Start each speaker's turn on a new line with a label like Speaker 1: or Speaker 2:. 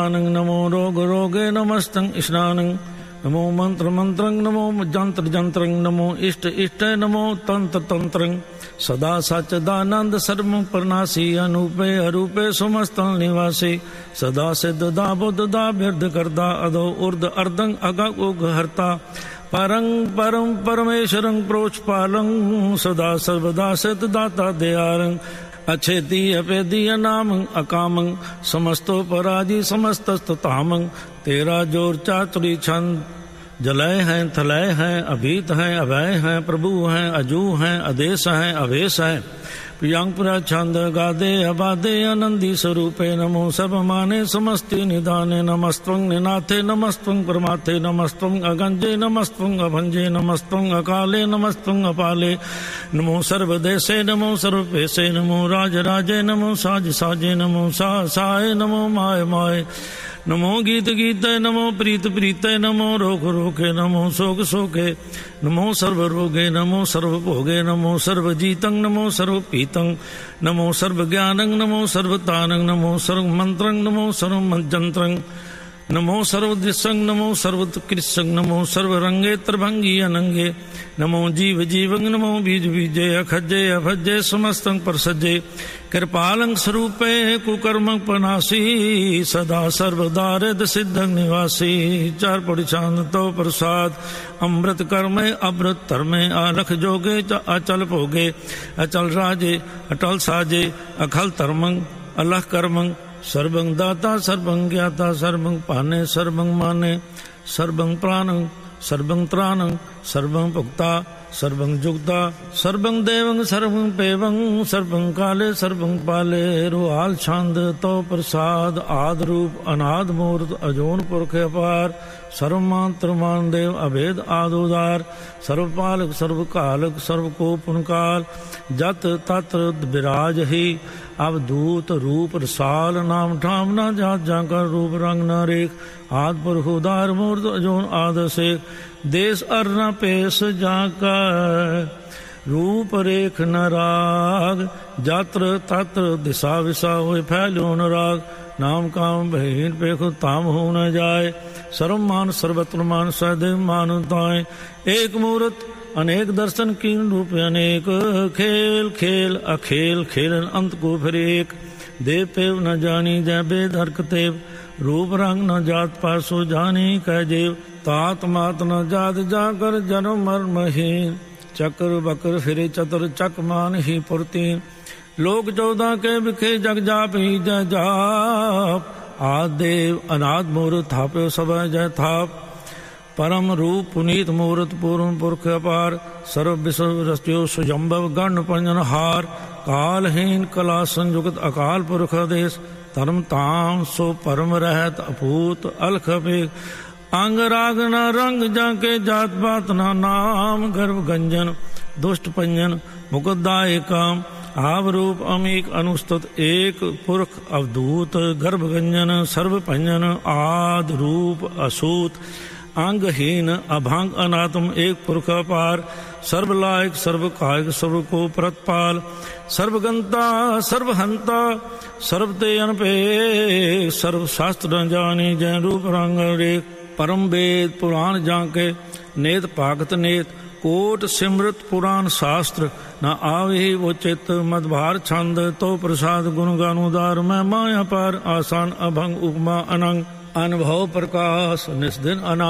Speaker 1: नमो रोग रोगे नमस्तं स्नानं नमो मंत्र मंत्रं नमो जंत्र जंत्रं नमो इष्ट इष्ट नमो तंत्र तंत्रं सदा सच्चिदानंद सर्व प्रनाशी अनूपे अरूपे समस्तं निवासी सदा सिद्धदा बुद्धदा बिरध करदा अधो उर्ध अर्धं अगग उग हरता परं परम परमेश्वरं प्रोचपालं सदा सर्वदा सिद्धदाता दयालं अच्छेदी अपेदी अनामं अकामं समस्तो पराजी समस्तस्ततामं तेरा जोर चातुरी छंद जलय हैं थलय हैं अभीत हैं अभय हैं प्रभु हैं अजू हैं आदेश हैं अवेश हैं प्रियंग पुरा छंद गादे अबादे आनंदी स्वरूपे नमो सब माने समस्ति निदाने नमस्त्वं निनाथे नमस्त्वं परमाथे नमस्त्वं अगंजे नमस्त्वं अभंजे नमस्त्वं अकाले नमस्त्वं अपाले नमो सर्वदेशे नमो सर्वपेशे नमो राजराजे नमो साज साजे नमो साय नमो माय माय नमो गीत गीते नमो प्रीत प्रीते नमो रोग रोगे नमो शोक शोके नमो सर्व रोगे नमो सर्व भोगे नमो सर्व जीतं नमो सर्व पीतं नमो सर्व ज्ञानं नमो सर्वतानं नमो सर्व मंत्रं नमो सर्व जंत्रं नमो सर्वदृशं नमो सर्वोत्कृष्टं नमो सर्वरंगे त्रिभंगी अनंगे नमो जीव जीवं नमो बीज बीजे अखजे अभजे समस्तं परसजे कृपालं स्वरूपे कुकर्म पनासी सदा सर्वदारिद सिद्धं निवासी चार पौड़ी चांद तो प्रसाद अमृत कर्मे अमृत धर्मे आलख जोगे अचल भोगे अचल राजे अटल साजे अखल धर्मं अलख कर्मं सर्वं दाता सर्वं ज्ञाता सर्वं पाने सर्वं माने सर्वं प्राणं सर्वं त्राणं सर्वं भुक्ता सर्वं जुक्ता सर्वं देवं सर्वं पेवं सर्वं काले सर्वं पाले रुहाल छंद तो प्रसाद आद रूप अनाद मूर्त अजोन पुरख अपार सर्वमात्र मान देव अभेद आदोदार सर्वपालक सर्वकालक सर्वकोपनकाल जत तत्र विराज ही अवधूत रूप रसाल नाम ठाम न जात जाकर रूप रंग न रेख आद पुरख उदार मूर्त अजोन आद शेख देश अर्न पेश जाकर रूप रेख न राग जात्र तत्र दिशा विशा होए फैलो न राग नाम काम बहीन पेख ताम हो न जाए सर्वमान सर्वत्र मान सदैव मानुताएं एक मूर्त अनेक दर्शन कीन रूप अनेक खेल खेल अखेल खेलन अंत को फिर एक देव पेव न जानी जय बेद हरकतेव रूप रंग न जात पासो जानी कह जेव तात मात न जात जाकर जन्म मर्महीन चक्र बकर फिरे चतुर चक मान ही पुरतीन लोक 14 के बिखे जग जाप ही जय जाप आदेव अनाद मूर्त थापे सब जय थाप परम रूप पुनीत मूर्त पूर्ण पुरख अपार सर्व विश्व रस्यो सुजम्भव गण पंजन हार कालहीन कला संयुक्त अकाल पुरख देश धर्म ताम सो परम रहत अपूत अलख अपेख अंग राग न रंग जाके जात पात न नाम गर्भ गंजन दुष्ट पंजन मुकुदाय काम आव रूप अमीक अनुस्तुत एक पुरख अवधूत गर्भ गंजन सर्व पंजन आद रूप असूत अंगहीन अभांग अनात्म एक पुरख अपार सर्वलायक सर्व कायक सर्व को प्रतपाल सर्वगंता सर्वहंता सर्वते अनपे सर्व शास्त्र न जानी जय रूप रंग रेख परम वेद पुराण जाके नेत पाकत नेत कोट सिमृत पुराण शास्त्र न आवे वो चित मदभार छंद तो प्रसाद गुण गानुदार मैं माया पार आसान अभंग उपमा अनंग अनुभव प्रकाश निस्दिन अना